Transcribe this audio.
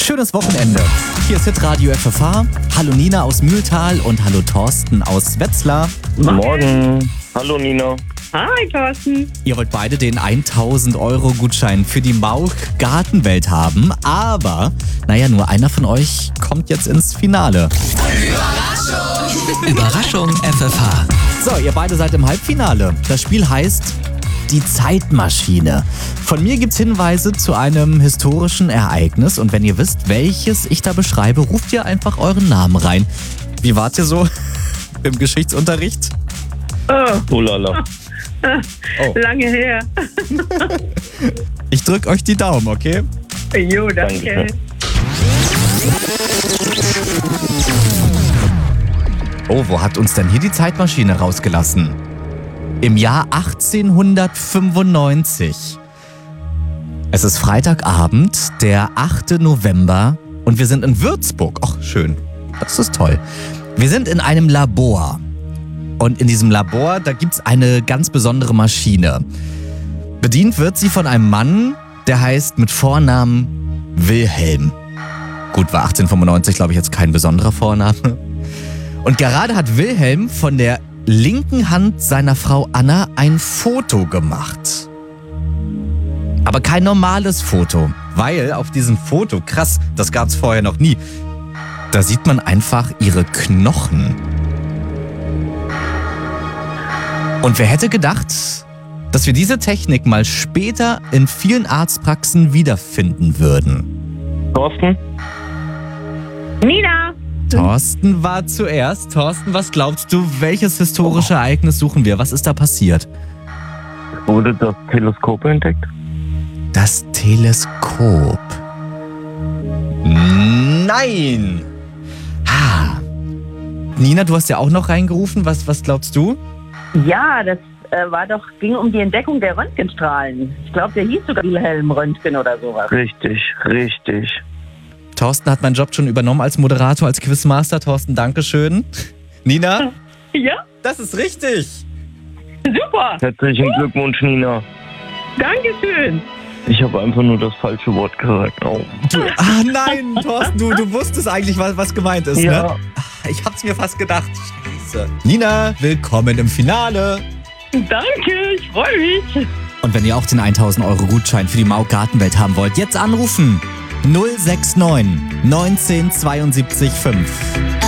schönes Wochenende. Hier ist Hitradio FFH. Hallo Nina aus Mühltal und hallo Thorsten aus Wetzlar. Morgen. Hallo Nina. Hi, Thorsten. Ihr wollt beide den 1000 € Gutschein für die Mauch Gartenwelt haben, aber, nur einer von euch kommt jetzt ins Finale. Überraschung FFH. So, ihr beide seid im Halbfinale. Das Spiel heißt Die Zeitmaschine. Von mir gibt's Hinweise zu einem historischen Ereignis und wenn ihr wisst, welches ich da beschreibe, ruft ihr einfach euren Namen rein. Wie wart ihr so im Geschichtsunterricht? Oh lala. Oh. Lange her. Ich drück euch die Daumen, okay? Jo, danke. Oh, wo hat uns denn hier die Zeitmaschine rausgelassen? Im Jahr 1895. Es ist Freitagabend, der 8. November und wir sind in Würzburg. Ach, schön. Das ist toll. Wir sind in einem Labor. Und in diesem Labor, da gibt's eine ganz besondere Maschine. Bedient wird sie von einem Mann, der heißt mit Vornamen Wilhelm. Gut, war 1895, glaube ich, jetzt kein besonderer Vorname. Und gerade hat Wilhelm von der linken Hand seiner Frau Anna ein Foto gemacht. Aber kein normales Foto, weil auf diesem Foto, krass, das gab's vorher noch nie, da sieht man einfach ihre Knochen. Und wer hätte gedacht, dass wir diese Technik mal später in vielen Arztpraxen wiederfinden würden? Thorsten? Nina. Thorsten war zuerst. Thorsten, was glaubst du, welches historische Ereignis suchen wir? Was ist da passiert? Wurde das Teleskop entdeckt? Das Teleskop. Nein! Nina, du hast ja auch noch reingerufen. Was glaubst du? Ja, das ging um die Entdeckung der Röntgenstrahlen. Ich glaube, der hieß sogar Wilhelm Röntgen oder sowas. Richtig. Thorsten hat meinen Job schon übernommen als Moderator, als Quizmaster. Thorsten, Dankeschön. Nina? Ja, Das ist richtig. super. Herzlichen Glückwunsch, Nina. Dankeschön. Ich habe einfach nur das falsche Wort gesagt. Oh. Nein, Thorsten, du wusstest eigentlich, was gemeint ist, Ja. ne? Ich hab's mir fast gedacht. Scheiße. Nina, willkommen im Finale. Danke, ich freue mich. Und wenn ihr auch den 1000 € Gutschein für die Mauch Gartenwelt haben wollt, jetzt anrufen. 069 19 72 5.